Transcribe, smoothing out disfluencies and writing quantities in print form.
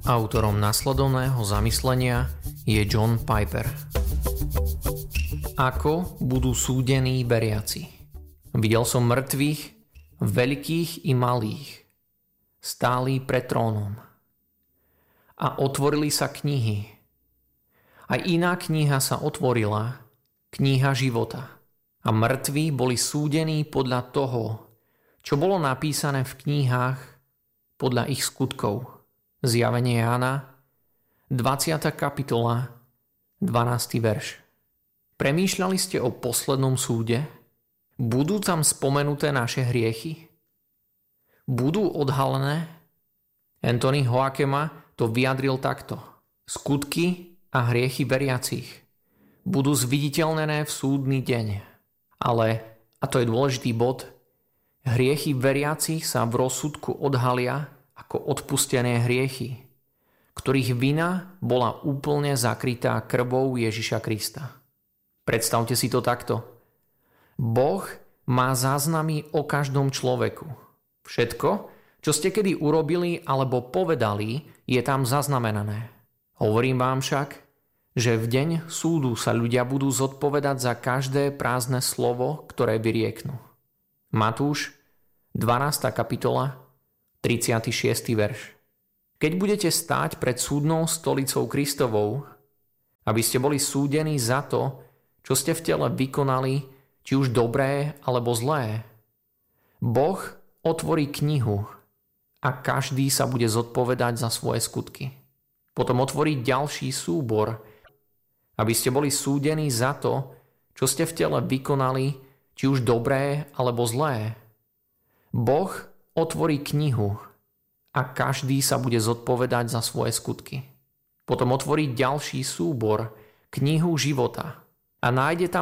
Autorom nasledovného zamyslenia je John Piper. Ako budú súdení veriaci? Videl som mŕtvych, veľkých i malých, stáli pred trónom. A otvorili sa knihy. Aj iná kniha sa otvorila, kniha života. A mŕtvi boli súdení podľa toho, čo bolo napísané v knihách, podľa ich skutkov. Zjavenie Jána, 20. kapitola, 12. verš. Premýšľali ste o poslednom súde? Budú tam spomenuté naše hriechy? Budú odhalené? Anthony Hoekema to vyjadril takto. Skutky a hriechy veriacich budú zviditeľnené v súdny deň. Ale, a to je dôležitý bod, hriechy veriacich sa v rozsudku odhalia ako odpustené hriechy, ktorých vina bola úplne zakrytá krvou Ježiša Krista. Predstavte si to takto. Boh má záznamy o každom človeku. Všetko, čo ste kedy urobili alebo povedali, je tam zaznamenané. Hovorím vám však, že v deň súdu sa ľudia budú zodpovedať za každé prázdne slovo, ktoré vyrieknú. Matúš, 12. kapitola, 36. verš. Keď budete stáť pred súdnou stolicou Kristovou, aby ste boli súdení za to, čo ste v tele vykonali, či už dobré alebo zlé, Boh otvorí knihu a každý sa bude zodpovedať za svoje skutky. Potom otvorí ďalší súbor, aby ste boli súdení za to, čo ste v tele vykonali, či už dobré alebo zlé. Boh otvorí knihu a každý sa bude zodpovedať za svoje skutky. Potom otvorí ďalší súbor, knihu života, a nájde tam